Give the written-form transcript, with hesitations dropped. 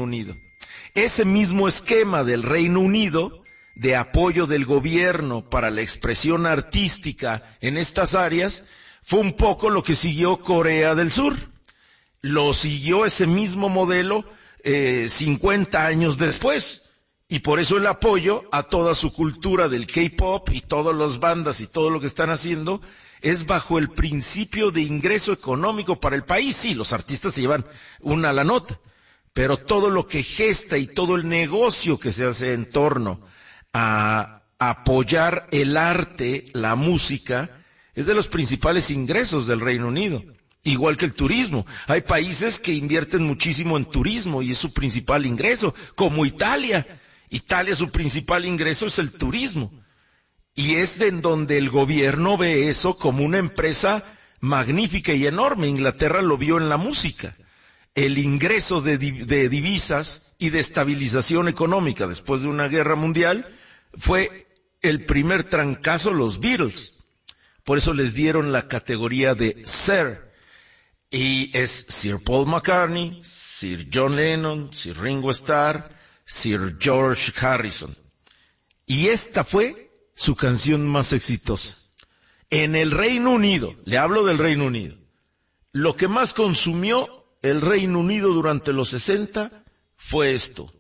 Unido. Ese mismo esquema del Reino Unido, de apoyo del gobierno para la expresión artística en estas áreas, fue un poco lo que siguió Corea del Sur. Lo siguió ese mismo modelo 50 años después. Y por eso el apoyo a toda su cultura del K-pop y todas las bandas y todo lo que están haciendo es bajo el principio de ingreso económico para el país. Sí, los artistas se llevan una la nota, pero todo lo que gesta y todo el negocio que se hace en torno a apoyar el arte, la música, es de los principales ingresos del Reino Unido. Igual que el turismo. Hay países que invierten muchísimo en turismo y es su principal ingreso, como Italia. Italia, su principal ingreso es el turismo. Y es en donde el gobierno ve eso como una empresa magnífica y enorme. Inglaterra lo vio en la música. El ingreso de divisas y de estabilización económica después de una guerra mundial fue el primer trancazo los Beatles. Por eso les dieron la categoría de Sir. Y es Sir Paul McCartney, Sir John Lennon, Sir Ringo Starr, Sir George Harrison. Y esta fue su canción más exitosa. En el Reino Unido, le hablo del Reino Unido, lo que más consumió el Reino Unido durante los 60 fue esto.